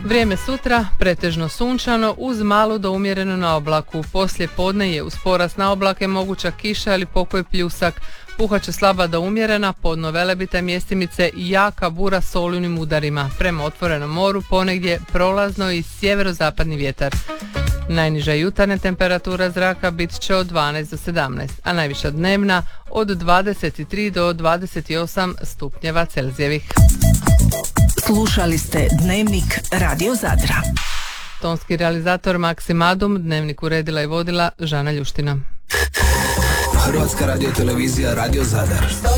Vrijeme sutra pretežno sunčano uz malu do umjereno na oblaku. Poslije podne je uz porast na oblake moguća kiša ili pokoj pljusak. Puhaće slaba do umjerena, podno velebite mjestimice i jaka bura s olujnim udarima. Prema otvorenom moru ponegdje prolazno i sjeverozapadni vjetar. Najniža jutarnja temperatura zraka bit će od 12 do 17, a najviša dnevna od 23 do 28 stupnjeva Celzijevih. Slušali ste Dnevnik Radio Zadra. Tonski realizator Maksimadum, Dnevnik uredila i vodila Žana Ljuština. Hrvatska radiotelevizija Radio Zadar.